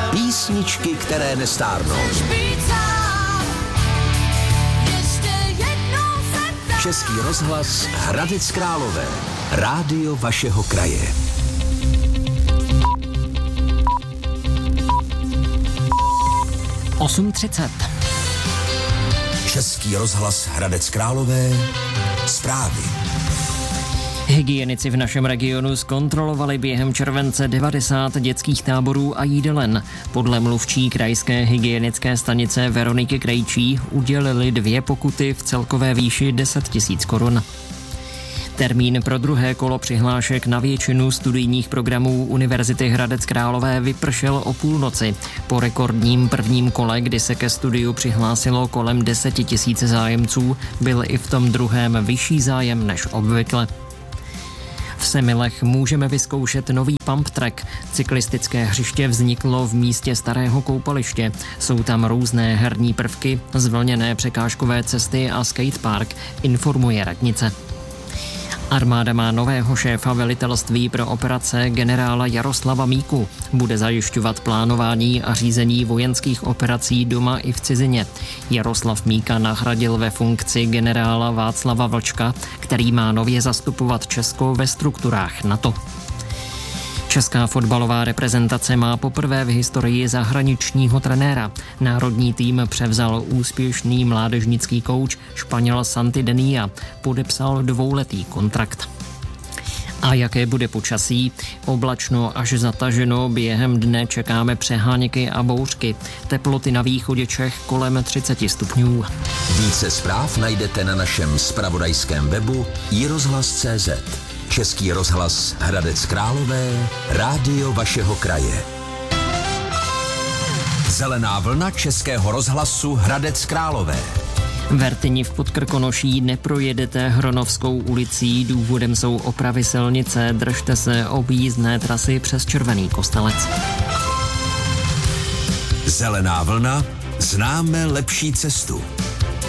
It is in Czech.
Písničky, které nestárnou. Český rozhlas Hradec Králové. Rádio vašeho kraje. Český rozhlas Hradec Králové. Zprávy. Hygienici v našem regionu zkontrolovali během července 90 dětských táborů a jídelen. Podle mluvčí krajské hygienické stanice Veroniky Krejčí udělili 2 pokuty v celkové výši 10 000 korun. Termín pro druhé kolo přihlášek na většinu studijních programů Univerzity Hradec Králové vypršel o půlnoci. Po rekordním prvním kole, kdy se ke studiu přihlásilo kolem 10 000 zájemců, byl i v tom druhém vyšší zájem než obvykle. V Semilech můžeme vyzkoušet nový pump track. Cyklistické hřiště vzniklo v místě starého koupaliště. Jsou tam různé herní prvky, zvlněné překážkové cesty a skatepark, informuje radnice. Armáda má nového šéfa velitelství pro operace generála Jaroslava Míku. Bude zajišťovat plánování a řízení vojenských operací doma i v cizině. Jaroslav Míka nahradil ve funkci generála Václava Vlčka, který má nově zastupovat Česko ve strukturách NATO. Česká fotbalová reprezentace má poprvé v historii zahraničního trenéra. Národní tým převzal úspěšný mládežnický kouč Španěl Santi Denia. Podepsal 2letý kontrakt. A jaké bude počasí? Oblačno až zataženo, během dne čekáme přeháněky a bouřky. Teploty na východě Čech kolem 30 stupňů. Více zpráv najdete na našem zpravodajském webu iRozhlas.cz. Český rozhlas Hradec Králové, rádio vašeho kraje. Zelená vlna Českého rozhlasu Hradec Králové. V Rtyni v Podkrkonoší neprojedete Hronovskou ulicí, důvodem jsou opravy silnice, držte se objízdné trasy přes Červený Kostelec. Zelená vlna, známe lepší cestu.